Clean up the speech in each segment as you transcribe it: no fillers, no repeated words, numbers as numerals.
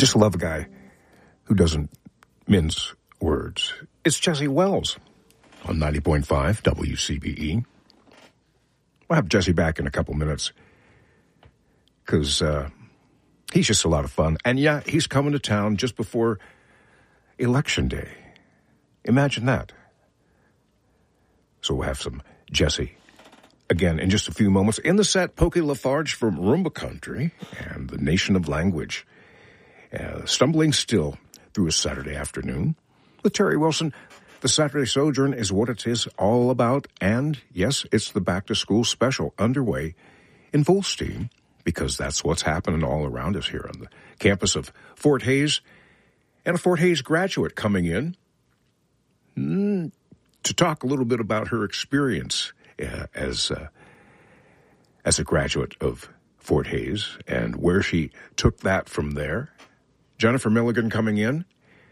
Just love a guy who doesn't mince words. It's Jesse Wells on 90.5 WCBE. We'll have Jesse back in a couple minutes because he's just a lot of fun. And yeah, he's coming to town just before Election Day. Imagine that. So we'll have some Jesse again in just a few moments. In the set, Pokey Lafarge from Roomba Country and the Nation of Language. Stumbling still through a Saturday afternoon. With Terry Wilson, the Saturday Sojourn is what it is all about. And yes, it's the back-to-school special underway in full steam because that's what's happening all around us here on the campus of Fort Hays. And a Fort Hays graduate coming in to talk a little bit about her experience as a graduate of Fort Hays and where she took that from there. Jennifer Milligan coming in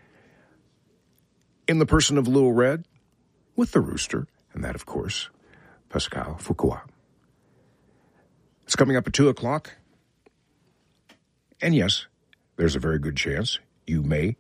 the person of Little Red with the rooster, and that, of course, Pascal Fuqua. It's coming up at 2 o'clock. And yes, there's a very good chance you may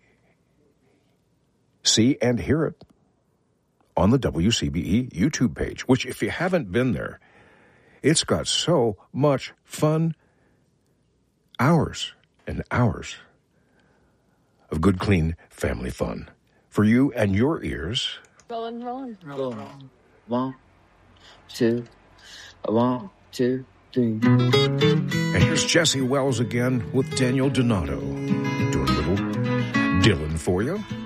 see and hear it on the WCBE YouTube page, which if you haven't been there, it's got so much fun. Hours and hours of good, clean family fun for you and your ears. Rolling. 1, 2, 1, 2, 3. And here's Jesse Wells again with Daniel Donato doing a little Dylan for you.